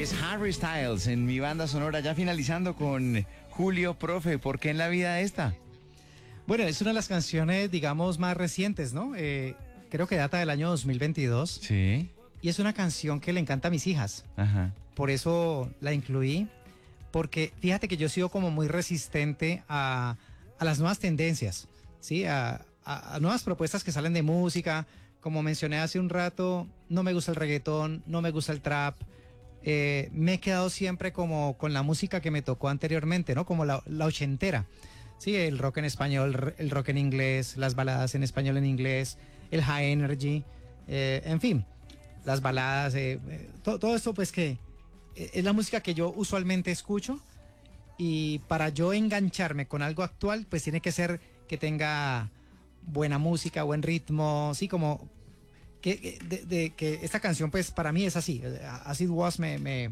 es Harry Styles en mi banda sonora, ya finalizando con Julio. Profe, ¿por qué en la vida esta? Bueno, es una de las canciones, digamos, más recientes, ¿no? Creo que data del año 2022. Sí. Y es una canción que le encanta a mis hijas. Ajá. Por eso la incluí. Porque fíjate que yo he sido como muy resistente a las nuevas tendencias, ¿sí? A nuevas propuestas que salen de música. Como mencioné hace un rato, no me gusta el reggaetón, no me gusta el trap. Me he quedado siempre como con la música que me tocó anteriormente, ¿no? Como la ochentera. Sí, el rock en español, el rock en inglés, las baladas en español en inglés, el high energy, en fin, las baladas, todo esto pues que es la música que yo usualmente escucho, y para yo engancharme con algo actual pues tiene que ser que tenga buena música, buen ritmo, sí, como que esta canción pues para mí es así. As It Was me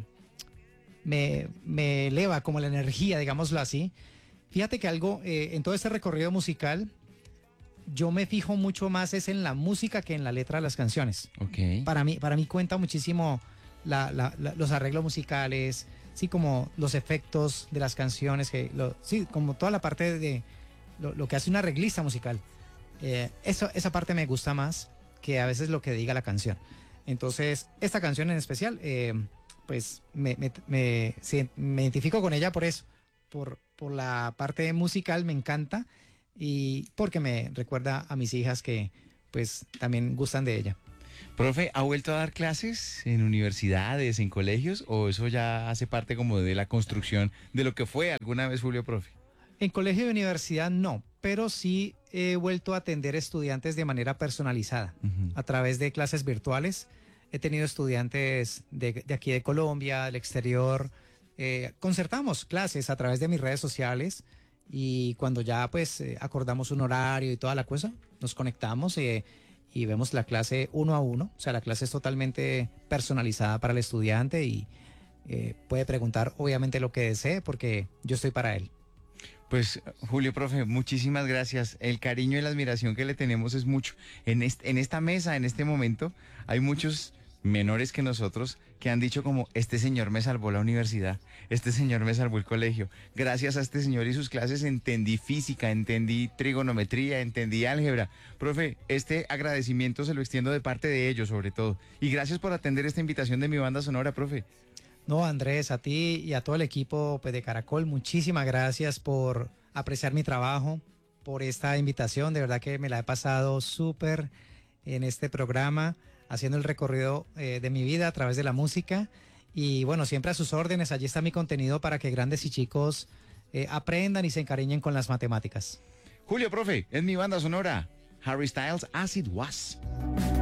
eleva como la energía, digámoslo así. Fíjate que algo, en todo este recorrido musical, yo me fijo mucho más es en la música que en la letra de las canciones. Ok. Para mí cuenta muchísimo los arreglos musicales, sí, como los efectos de las canciones, sí, como toda la parte de lo que hace un arreglista musical. Esa parte me gusta más que a veces lo que diga la canción. Entonces, esta canción en especial, pues me identifico con ella por eso, por la parte musical me encanta, y porque me recuerda a mis hijas que pues también gustan de ella. Profe, ¿ha vuelto a dar clases en universidades, en colegios, o eso ya hace parte como de la construcción de lo que fue alguna vez Julio, profe? En colegio y universidad no, pero sí he vuelto a atender estudiantes de manera personalizada, a través de clases virtuales. He tenido estudiantes de aquí de Colombia, del exterior. Concertamos clases a través de mis redes sociales, y cuando ya pues acordamos un horario y toda la cosa, nos conectamos y vemos la clase uno a uno. O sea, la clase es totalmente personalizada para el estudiante, y puede preguntar obviamente lo que desee, porque yo estoy para él. Pues Julio, profe, muchísimas gracias. El cariño y la admiración que le tenemos es mucho. En esta mesa, en este momento, hay muchos menores que nosotros que han dicho como, este señor me salvó la universidad, este señor me salvó el colegio. Gracias a este señor y sus clases entendí física, entendí trigonometría, entendí álgebra. Profe, este agradecimiento se lo extiendo de parte de ellos sobre todo. Y gracias por atender esta invitación de mi banda sonora, profe. No, Andrés, a ti y a todo el equipo pues, de Caracol, muchísimas gracias por apreciar mi trabajo, por esta invitación. De verdad que me la he pasado súper en este programa, haciendo el recorrido de mi vida a través de la música. Y bueno, siempre a sus órdenes. Allí está mi contenido para que grandes y chicos aprendan y se encariñen con las matemáticas. Julio, profe, es mi banda sonora. Harry Styles, As It Was.